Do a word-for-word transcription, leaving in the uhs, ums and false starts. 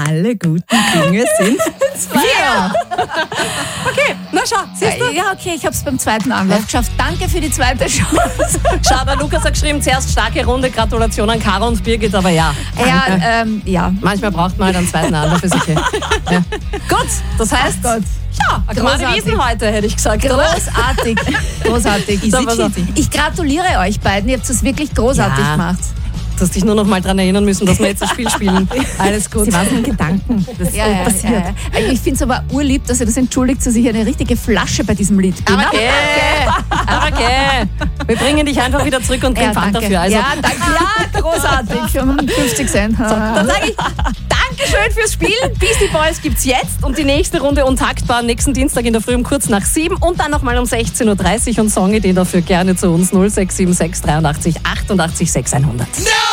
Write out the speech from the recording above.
alle guten Dinge sind vier. Okay, na schau, siehst du? Ja, okay, ich habe es beim zweiten Anlauf geschafft. Danke für die zweite Chance. Schau, der Lukas hat geschrieben, zuerst starke Runde, Gratulation an Caro und Birgit, aber ja. Ja, ähm, ja. Manchmal braucht man halt einen zweiten Anlauf, ist okay. Ja. Gut, das heißt, Ach Gott. ja, gerade Wiesen heute, hätte ich gesagt. Großartig. Großartig. So, pass auf. Ich gratuliere euch beiden. Ihr habt es wirklich großartig Ja. gemacht. Du hast dich nur noch mal daran erinnern müssen, dass wir jetzt das Spiel spielen. Alles gut. Sie waren in Gedanken. Das Ja, ja, passiert. ja, Ja, ja. Ich finde es aber urlieb, dass ihr das entschuldigt, dass ich eine richtige Flasche bei diesem Lied bin. Aber okay, aber okay. Wir bringen dich einfach wieder zurück und kriegen Ja, Pfand danke. dafür. Also, Ja, danke. Ja, großartig. Um fünfzig Cent. dann sage ich Dankeschön fürs Spielen. Beastie Boys gibt's jetzt und die nächste Runde untaktbar nächsten Dienstag in der Früh um kurz nach sieben und dann nochmal um sechzehn Uhr dreißig und Song Idee dafür gerne zu uns null sechs sieben sechs dreiundachtzig achtundachtzig sechs hundert.